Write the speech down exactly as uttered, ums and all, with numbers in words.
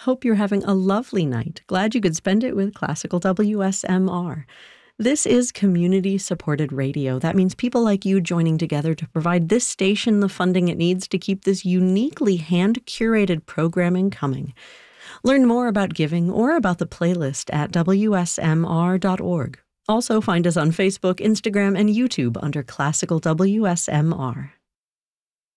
Hope you're having a lovely night. Glad you could spend it with Classical W S M R. This is community-supported radio. That means people like you joining together to provide this station the funding it needs to keep this uniquely hand-curated programming coming. Learn more about giving or about the playlist at W S M R dot org. Also find us on Facebook, Instagram, and YouTube under Classical W S M R.